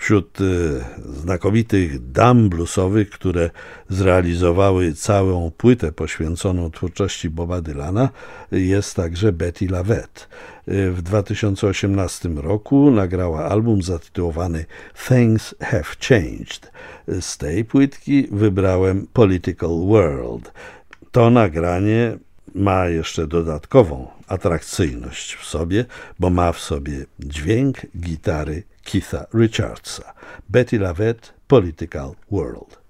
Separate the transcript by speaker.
Speaker 1: Wśród znakomitych dam bluesowych, które zrealizowały całą płytę poświęconą twórczości Boba Dylana, jest także Bettye LaVette. W 2018 roku nagrała album zatytułowany Things Have Changed. Z tej płytki wybrałem Political World. To nagranie ma jeszcze dodatkową atrakcyjność w sobie, bo ma w sobie dźwięk gitary Keitha Richardsa. Bettye LaVette, Political World.